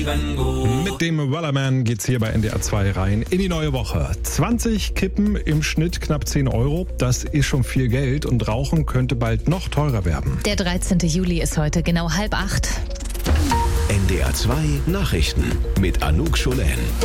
Mit dem Wellerman geht's hier bei NDR 2 rein in die neue Woche. 20 Kippen im Schnitt, knapp 10 Euro. Das ist schon viel Geld und Rauchen könnte bald noch teurer werden. Der 13. Juli ist heute genau 7:30. NDR 2 Nachrichten mit Anouk Scholen.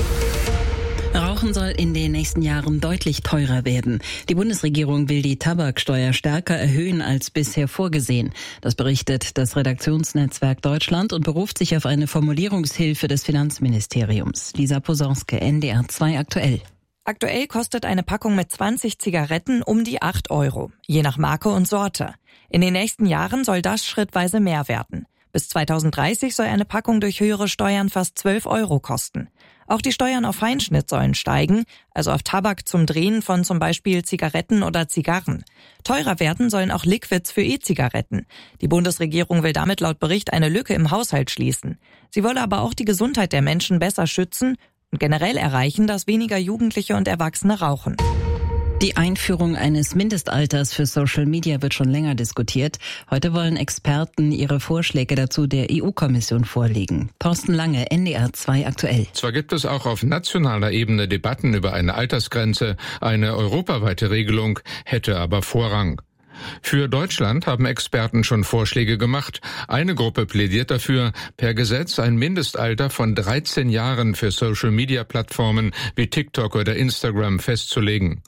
Rauchen soll in den nächsten Jahren deutlich teurer werden. Die Bundesregierung will die Tabaksteuer stärker erhöhen als bisher vorgesehen. Das berichtet das Redaktionsnetzwerk Deutschland und beruft sich auf eine Formulierungshilfe des Finanzministeriums. Lisa Posonske, NDR 2 aktuell. Aktuell kostet eine Packung mit 20 Zigaretten um die 8 Euro, je nach Marke und Sorte. In den nächsten Jahren soll das schrittweise mehr werden. Bis 2030 soll eine Packung durch höhere Steuern fast 12 Euro kosten. Auch die Steuern auf Feinschnitt sollen steigen, also auf Tabak zum Drehen von zum Beispiel Zigaretten oder Zigarren. Teurer werden sollen auch Liquids für E-Zigaretten. Die Bundesregierung will damit laut Bericht eine Lücke im Haushalt schließen. Sie wolle aber auch die Gesundheit der Menschen besser schützen und generell erreichen, dass weniger Jugendliche und Erwachsene rauchen. Die Einführung eines Mindestalters für Social Media wird schon länger diskutiert. Heute wollen Experten ihre Vorschläge dazu der EU-Kommission vorlegen. Thorsten Lange, NDR 2 aktuell. Zwar gibt es auch auf nationaler Ebene Debatten über eine Altersgrenze, eine europaweite Regelung hätte aber Vorrang. Für Deutschland haben Experten schon Vorschläge gemacht. Eine Gruppe plädiert dafür, per Gesetz ein Mindestalter von 13 Jahren für Social-Media-Plattformen wie TikTok oder Instagram festzulegen.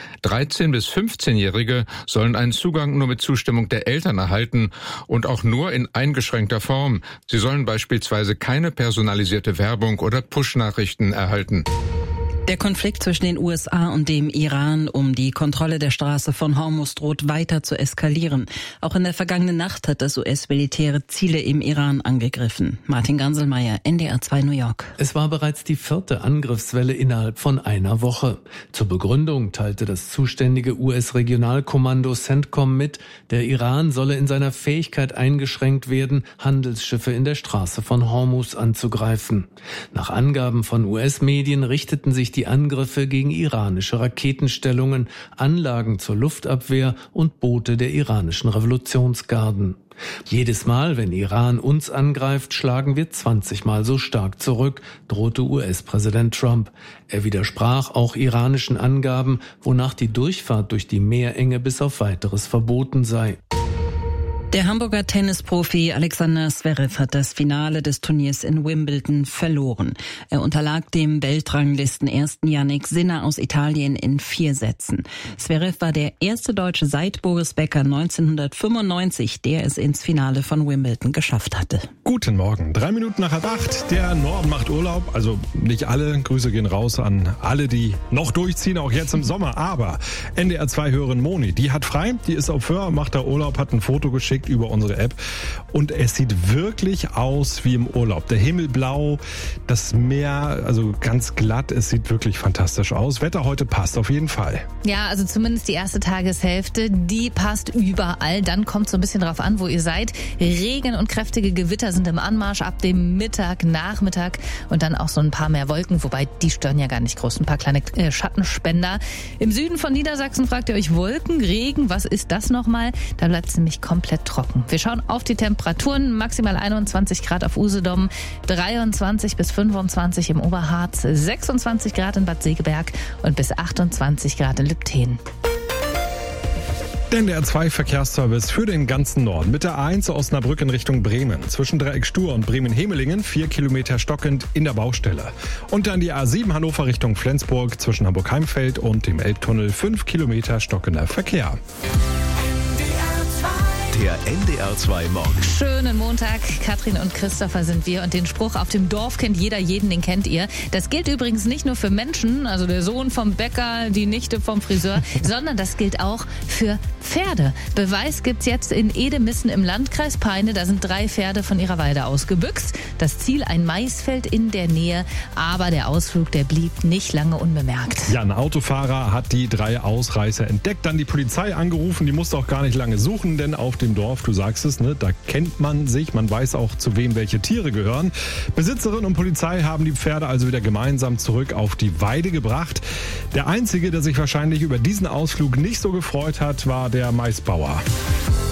13- bis 15-Jährige sollen einen Zugang nur mit Zustimmung der Eltern erhalten und auch nur in eingeschränkter Form. Sie sollen beispielsweise keine personalisierte Werbung oder Push-Nachrichten erhalten. Der Konflikt zwischen den USA und dem Iran um die Kontrolle der Straße von Hormuz droht weiter zu eskalieren. Auch in der vergangenen Nacht hat das US-Militär Ziele im Iran angegriffen. Martin Ganselmeier, NDR 2 New York. Es war bereits die 4. Angriffswelle innerhalb von einer Woche. Zur Begründung teilte das zuständige US-Regionalkommando CENTCOM mit, der Iran solle in seiner Fähigkeit eingeschränkt werden, Handelsschiffe in der Straße von Hormuz anzugreifen. Nach Angaben von US-Medien richteten sich die Angriffe gegen iranische Raketenstellungen, Anlagen zur Luftabwehr und Boote der iranischen Revolutionsgarden. Jedes Mal, wenn Iran uns angreift, schlagen wir 20 Mal so stark zurück, drohte US-Präsident Trump. Er widersprach auch iranischen Angaben, wonach die Durchfahrt durch die Meerenge bis auf Weiteres verboten sei. Der Hamburger Tennisprofi Alexander Zverev hat das Finale des Turniers in Wimbledon verloren. Er unterlag dem Weltranglisten-Ersten Jannik Sinner aus Italien in 4 Sätzen. Zverev war der erste Deutsche seit Boris Becker 1995, der es ins Finale von Wimbledon geschafft hatte. Guten Morgen, 3 Minuten nach 7:30. Der Norden macht Urlaub, also nicht alle. Grüße gehen raus an alle, die noch durchziehen, auch jetzt im Sommer. Aber NDR 2-Hörerin Moni, die hat frei, die ist auf Föhr, macht da Urlaub, hat ein Foto geschickt über unsere App und es sieht wirklich aus wie im Urlaub. Der Himmel blau, das Meer, also ganz glatt, es sieht wirklich fantastisch aus. Wetter heute passt auf jeden Fall. Ja, also zumindest die erste Tageshälfte, die passt überall. Dann kommt so ein bisschen drauf an, wo ihr seid. Regen und kräftige Gewitter sind im Anmarsch ab dem Mittag, Nachmittag und dann auch so ein paar mehr Wolken, wobei die stören ja gar nicht groß. Ein paar kleine Schattenspender. Im Süden von Niedersachsen fragt ihr euch Wolken, Regen, was ist das nochmal? Da bleibt es nämlich komplett trocken. Wir schauen auf die Temperaturen, maximal 21 Grad auf Usedom, 23 bis 25 im Oberharz, 26 Grad in Bad Segeberg und bis 28 Grad in Lübtheen. Der NDR 2 Verkehrsservice für den ganzen Norden. Mit der A1 Osnabrück in Richtung Bremen. Zwischen Dreieck Stur und Bremen-Hemelingen 4 Kilometer stockend in der Baustelle. Und dann die A7 Hannover Richtung Flensburg zwischen Hamburg-Heimfeld und dem Elbtunnel 5 Kilometer stockender Verkehr. Der NDR 2 Morgen. Schönen Montag. Katrin und Christopher sind wir und den Spruch auf dem Dorf kennt jeder jeden, den kennt ihr. Das gilt übrigens nicht nur für Menschen, also der Sohn vom Bäcker, die Nichte vom Friseur, sondern das gilt auch für Pferde. Beweis gibt's jetzt in Edemissen im Landkreis Peine. Da sind 3 Pferde von ihrer Weide ausgebüxt. Das Ziel ein Maisfeld in der Nähe, aber der Ausflug, der blieb nicht lange unbemerkt. Ja, ein Autofahrer hat die 3 Ausreißer entdeckt, dann die Polizei angerufen. Die musste auch gar nicht lange suchen, denn auf dem Dorf, du sagst es, ne, da kennt man sich, man weiß auch, zu wem welche Tiere gehören. Besitzerin und Polizei haben die Pferde also wieder gemeinsam zurück auf die Weide gebracht. Der Einzige, der sich wahrscheinlich über diesen Ausflug nicht so gefreut hat, war der Maisbauer.